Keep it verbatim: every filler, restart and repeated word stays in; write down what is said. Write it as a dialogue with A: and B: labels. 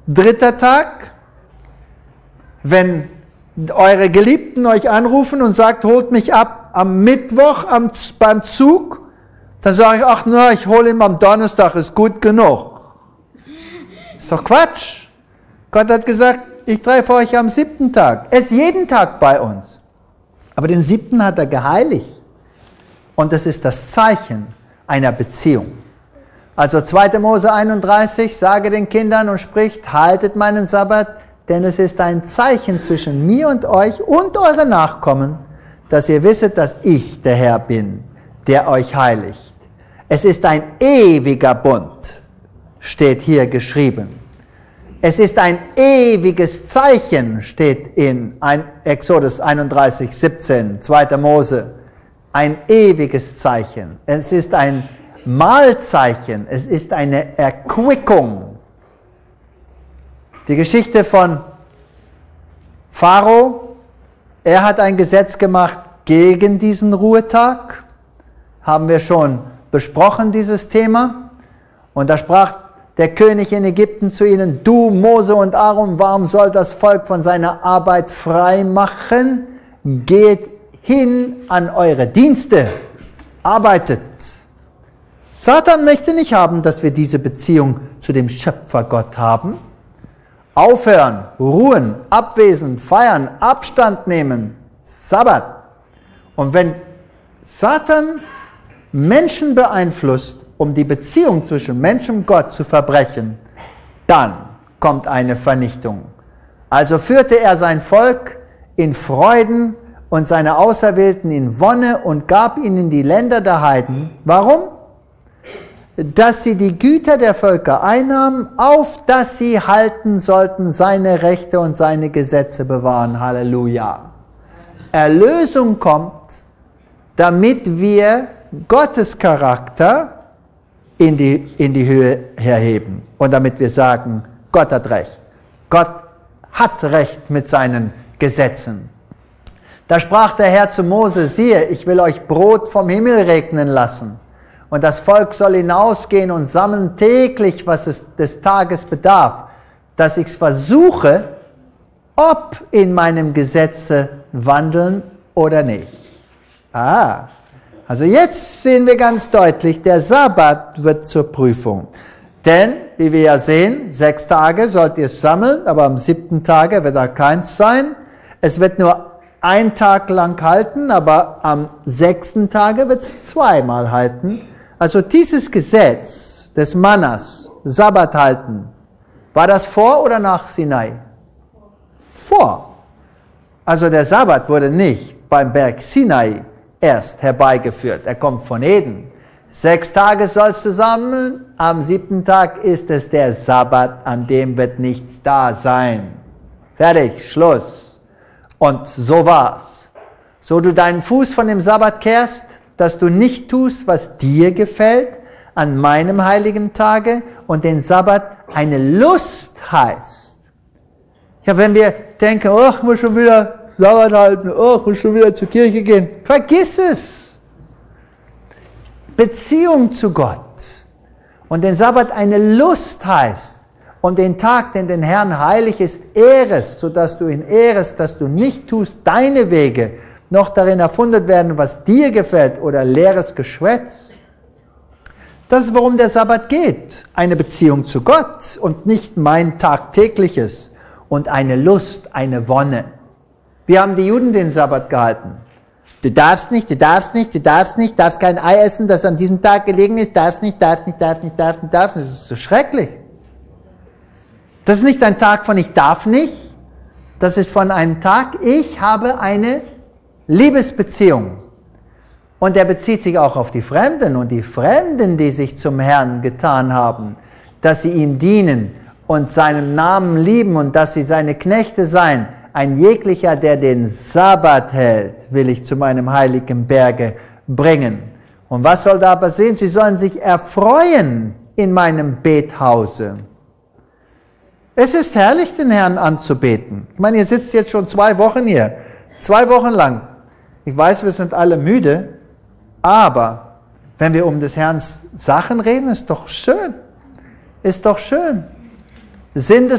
A: Dritter Tag, wenn eure Geliebten euch anrufen und sagt, holt mich ab am Mittwoch am, beim Zug, dann sage ich, ach na, ich hole ihn am Donnerstag, ist gut genug. Ist doch Quatsch. Gott hat gesagt, ich treffe euch am siebten Tag. Er ist jeden Tag bei uns. Aber den siebten hat er geheiligt. Und das ist das Zeichen einer Beziehung. Also zweiter Mose einunddreißig, sage den Kindern und spricht, haltet meinen Sabbat, denn es ist ein Zeichen zwischen mir und euch und euren Nachkommen, dass ihr wisset, dass ich der Herr bin, der euch heiligt. Es ist ein ewiger Bund, steht hier geschrieben. Es ist ein ewiges Zeichen, steht in Exodus einunddreißig, siebzehn, zweiter Mose. Ein ewiges Zeichen. Es ist ein Mahlzeichen. Es ist eine Erquickung. Die Geschichte von Pharao, er hat ein Gesetz gemacht gegen diesen Ruhetag. Haben wir schon besprochen, dieses Thema. Und da sprach der König in Ägypten zu ihnen, du Mose und Aaron, warum soll das Volk von seiner Arbeit frei machen? Geht hin an eure Dienste, arbeitet. Satan möchte nicht haben, dass wir diese Beziehung zu dem Schöpfergott haben. Aufhören, ruhen, abwesend, feiern, Abstand nehmen, Sabbat. Und wenn Satan Menschen beeinflusst, um die Beziehung zwischen Mensch und Gott zu verbrechen, dann kommt eine Vernichtung. Also führte er sein Volk in Freuden und seine Auserwählten in Wonne und gab ihnen die Länder der Heiden. Warum? Dass sie die Güter der Völker einnahmen, auf dass sie halten sollten, seine Rechte und seine Gesetze bewahren. Halleluja. Erlösung kommt, damit wir Gottes Charakter in die, in die Höhe herheben. Und damit wir sagen, Gott hat Recht. Gott hat Recht mit seinen Gesetzen. Da sprach der Herr zu Mose, siehe, ich will euch Brot vom Himmel regnen lassen. Und das Volk soll hinausgehen und sammeln täglich, was es des Tages bedarf, dass ich es versuche, ob in meinem Gesetze wandeln oder nicht. Ah, also jetzt sehen wir ganz deutlich, der Sabbat wird zur Prüfung. Denn, wie wir ja sehen, sechs Tage sollt ihr es sammeln, aber am siebten Tage wird da keins sein. Es wird nur ein Tag lang halten, aber am sechsten Tage wird es zweimal halten. Also dieses Gesetz des Mannas, Sabbat halten, war das vor oder nach Sinai? Vor. Also der Sabbat wurde nicht beim Berg Sinai erst herbeigeführt. Er kommt von Eden. Sechs Tage sollst du sammeln, am siebten Tag ist es der Sabbat, an dem wird nichts da sein. Fertig, Schluss. Und so war's. So du deinen Fuß von dem Sabbat kehrst, dass du nicht tust, was dir gefällt, an meinem heiligen Tage und den Sabbat eine Lust heißt. Ja, wenn wir denken, oh, ich muss schon wieder Sabbat halten, oh, ich muss schon wieder zur Kirche gehen, vergiss es. Beziehung zu Gott und den Sabbat eine Lust heißt und den Tag, den den Herrn heilig ist, ehrest, sodass du ihn ehrest, dass du nicht tust deine Wege, noch darin erfunden werden, was dir gefällt oder leeres Geschwätz. Das ist, worum der Sabbat geht. Eine Beziehung zu Gott und nicht mein tagtägliches und eine Lust, eine Wonne. Wie haben die Juden den Sabbat gehalten? Du darfst nicht, du darfst nicht, du darfst nicht, darfst kein Ei essen, das an diesem Tag gelegen ist, darfst nicht, darfst nicht, darfst nicht, darfst nicht, darfst nicht. Das ist so schrecklich. Das ist nicht ein Tag von ich darf nicht, das ist von einem Tag, ich habe eine Liebesbeziehung. Und er bezieht sich auch auf die Fremden und die Fremden, die sich zum Herrn getan haben, dass sie ihm dienen und seinen Namen lieben und dass sie seine Knechte seien. Ein jeglicher, der den Sabbat hält, will ich zu meinem heiligen Berge bringen. Und was soll da passieren? Sie sollen sich erfreuen in meinem Bethause. Es ist herrlich, den Herrn anzubeten. Ich meine, ihr sitzt jetzt schon zwei Wochen hier, zwei Wochen lang. Ich weiß, wir sind alle müde, aber wenn wir um des Herrn Sachen reden, ist doch schön. Ist doch schön. Sinn des